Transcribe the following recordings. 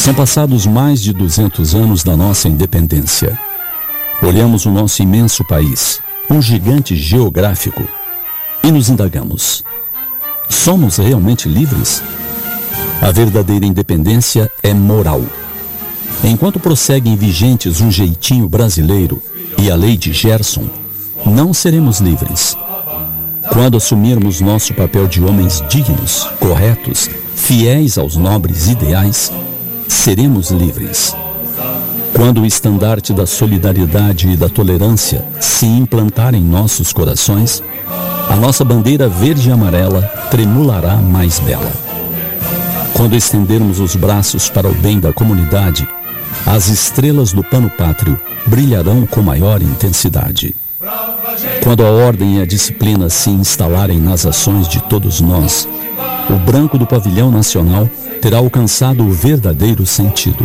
São passados mais de 200 anos da nossa independência. Olhamos o nosso imenso país, um gigante geográfico, e nos indagamos: somos realmente livres? A verdadeira independência é moral. Enquanto prosseguem vigentes o jeitinho brasileiro e a lei de Gerson, não seremos livres. Quando assumirmos nosso papel de homens dignos, corretos, fiéis aos nobres ideais, seremos livres. Quando o estandarte da solidariedade e da tolerância se implantar em nossos corações, a nossa bandeira verde e amarela tremulará mais bela. Quando estendermos os braços para o bem da comunidade, as estrelas do pano pátrio brilharão com maior intensidade. Quando a ordem e a disciplina se instalarem nas ações de todos nós, o branco do pavilhão nacional terá alcançado o verdadeiro sentido: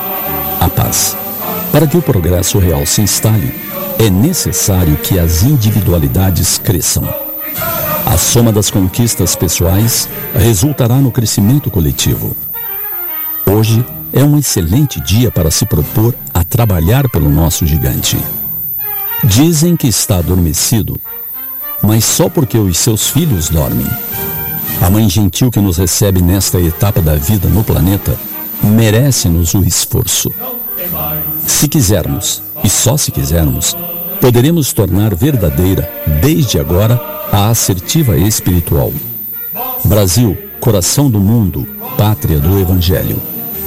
a paz. Para que o progresso real se instale, é necessário que as individualidades cresçam. A soma das conquistas pessoais resultará no crescimento coletivo. Hoje é um excelente dia para se propor a trabalhar pelo nosso gigante. Dizem que está adormecido, mas só porque os seus filhos dormem. A mãe gentil que nos recebe nesta etapa da vida no planeta merece-nos o esforço. Se quisermos, e só se quisermos, poderemos tornar verdadeira, desde agora, a assertiva espiritual. Brasil, coração do mundo, pátria do Evangelho.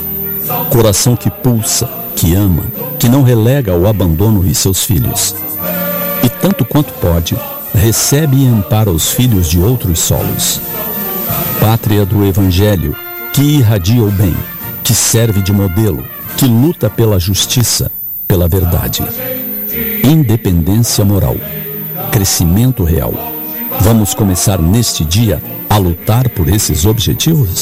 Coração que pulsa, que ama, que não relega ao abandono os seus filhos. E tanto quanto pode, recebe e ampara os filhos de outros solos. Pátria do Evangelho, que irradia o bem, que serve de modelo, que luta pela justiça, pela verdade. Independência moral, crescimento real. Vamos começar neste dia a lutar por esses objetivos?